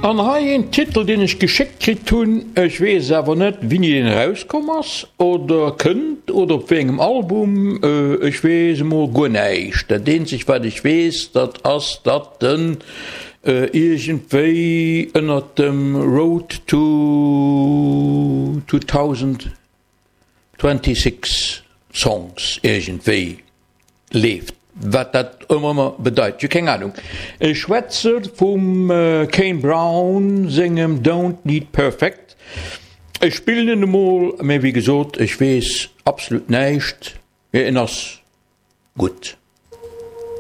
An ha en Titel den ich geschickt krit hun, ich wees awer net wie nie den rauskommers oder kënnt oder op engem Album ich wees mo goneicht. Dat den sich wat ich wees, dat ass dat den irgendwéi ënner dem Road to 2026 Songs irgendwéi lebt. Wat dat immer bedeit. Je keng Ahnung. Ich schwätze vum Kane Brown singem Don't Need Perfect. Ich spiele in dem Mal, aber wie gesagt, ich weiß absolut nicht. Ja, das gut.